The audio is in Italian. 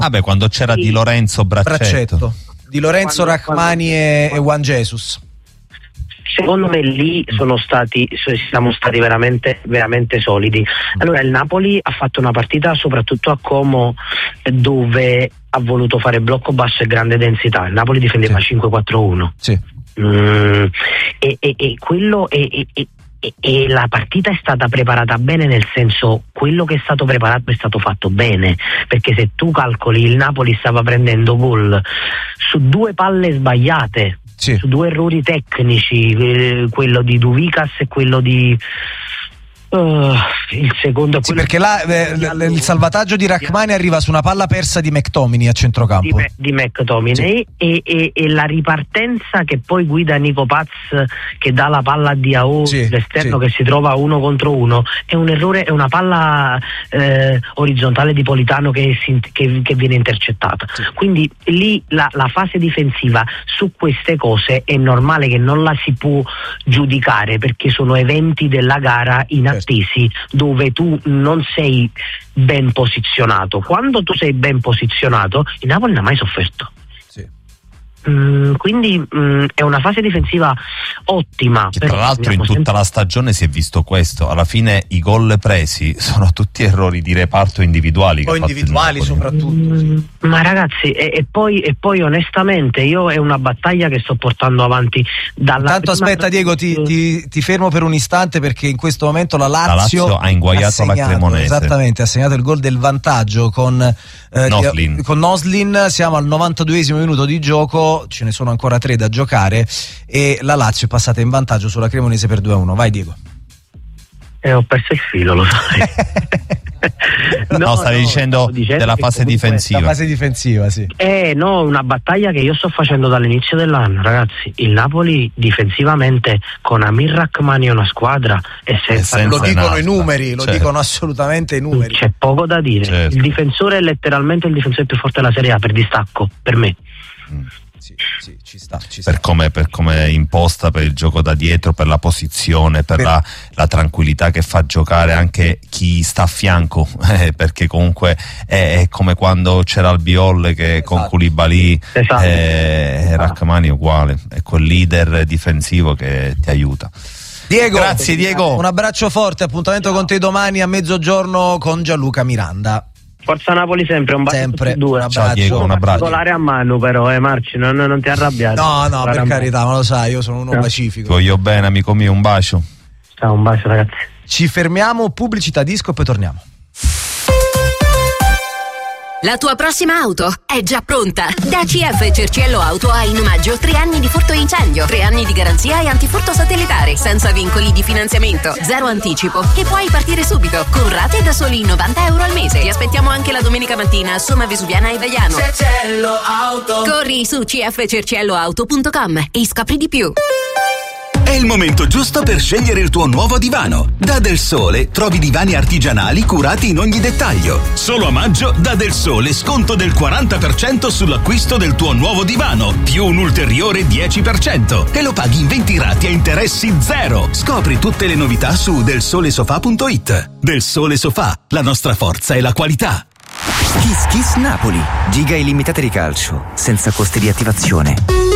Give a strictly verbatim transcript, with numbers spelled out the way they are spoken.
Vabbè, quando c'era sì. Di Lorenzo Braccetto. Braccetto. Di Lorenzo quando, Rachmani quando, e, quando, e Juan Jesus. Secondo me lì sono stati siamo stati veramente veramente solidi. Allora il Napoli ha fatto una partita soprattutto a Como dove ha voluto fare blocco basso e grande densità. Il Napoli difendeva sì. cinque quattro uno. Sì. Mm, e, e, e quello e, e, e, e la partita è stata preparata bene, nel senso, quello che è stato preparato è stato fatto bene, perché se tu calcoli il Napoli stava prendendo gol su due palle sbagliate. Sì. Su due errori tecnici, eh, quello di Duvikas e quello di uh, il secondo è sì, perché là eh, l- il salvataggio di Rachmani arriva su una palla persa di McTominay a centrocampo di, di McTominay sì. e, e, e la ripartenza che poi guida Nico Paz, che dà la palla a Diao sì, l'esterno sì. che si trova uno contro uno, è un errore, è una palla eh, orizzontale di Politano che, si, che, che viene intercettata sì. Quindi lì la, la fase difensiva su queste cose è normale che non la si può giudicare, perché sono eventi della gara inattesi dove tu non sei ben posizionato. Quando tu sei ben posizionato, il Napoli non ha mai sofferto. Sì. Mm, quindi mm, è una fase difensiva ottima. Che tra l'altro in tutta sempre... la stagione si è visto questo. Alla fine i gol presi sono tutti errori di reparto individuali. O individuali soprattutto. Mm, sì. Ma ragazzi, e, e, poi, e poi onestamente io è una battaglia che sto portando avanti dalla Tanto prima... aspetta Diego, ti, ti, ti fermo per un istante, perché in questo momento la Lazio, la Lazio ha inguaiato ha segnato, la Cremonese. Esattamente, ha segnato il gol del vantaggio con eh, Noslin. con Noslin. Siamo al novantaduesimo minuto di gioco, ce ne sono ancora tre da giocare e la Lazio è passata in vantaggio sulla Cremonese per due a uno. Vai Diego. Eh, ho perso il filo, lo sai. no, no, stavi no, dicendo, dicendo della fase difensiva. La fase difensiva, sì. Eh no, una battaglia che io sto facendo dall'inizio dell'anno, ragazzi. Il Napoli difensivamente con Amir Rachmani è una squadra e senza, senza lo dicono nasta. i numeri, lo certo. dicono assolutamente i numeri. C'è poco da dire. Certo. Il difensore è letteralmente il difensore più forte della Serie A per distacco, per me. Mm. Sì, sì, ci sta, ci sta. Per come per come è imposta, per il gioco da dietro, per la posizione, per, per... La, la tranquillità che fa giocare anche chi sta a fianco, eh, perché comunque è, è come quando c'era Albiol che esatto. con Koulibaly esatto. eh, esatto. Rachmani è uguale, è quel leader difensivo che ti aiuta. Diego, grazie Diego, un abbraccio forte, appuntamento Ciao. con te domani a mezzogiorno con Gianluca Miranda. Forza Napoli sempre, un bacio sempre due. Un abbraccio. Ciao Diego, un abbraccio. Particolare a Manu però, eh Marci, non, non ti arrabbiare. No, no, per carità, ma lo sai, io sono uno no. pacifico. Ti voglio bene, amico mio, un bacio. Ciao, un bacio ragazzi. Ci fermiamo, pubblicità disco e poi torniamo. La tua prossima auto è già pronta. Da C F Cerciello Auto hai in omaggio tre anni di furto incendio, tre anni di garanzia e antifurto satellitare, senza vincoli di finanziamento, zero anticipo e puoi partire subito con rate da soli novanta euro al mese. Ti aspettiamo anche la domenica mattina a Somma Vesuviana e Vaiano. Cerciello Auto. Corri su c f cerciello auto punto com e scopri di più. È il momento giusto per scegliere il tuo nuovo divano. Da Del Sole trovi divani artigianali curati in ogni dettaglio. Solo a maggio da Del Sole sconto del quaranta per cento sull'acquisto del tuo nuovo divano, più un ulteriore dieci per cento e lo paghi in venti rate a interessi zero. Scopri tutte le novità su del sole sofà punto it. Del Sole Sofà, la nostra forza è la qualità. Kiss Kiss Napoli, giga illimitate di calcio, senza costi di attivazione.